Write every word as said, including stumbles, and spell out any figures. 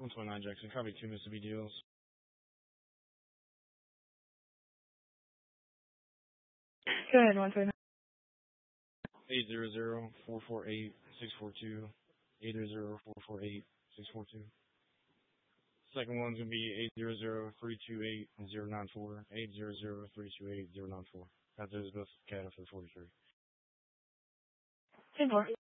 one twenty-nine Jackson, copy two Mississippi deals. Go ahead, one twenty-nine. eight zero zero, four four eight, six four two. eight zero zero, four four eight, six four two. Second one's going to be eight zero zero, three two eight, zero nine four. eight zero zero, three two eight, zero nine four. Got those both cattle for the forty-three. ten four.